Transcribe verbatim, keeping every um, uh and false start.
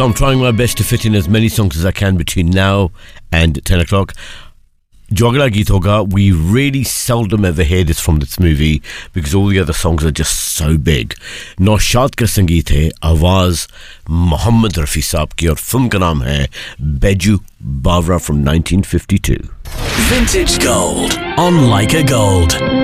So I'm trying my best to fit in as many songs as I can between now and ten o'clock. Jogla Geet Hoga, we really seldom ever hear this from this movie because all the other songs are just so big. Naushad ka sangeet hai, आवाज Mohammad Rafi साहब की और film का नाम है Baiju Bawra from nineteen fifty-two. Vintage Gold on Leica Gold.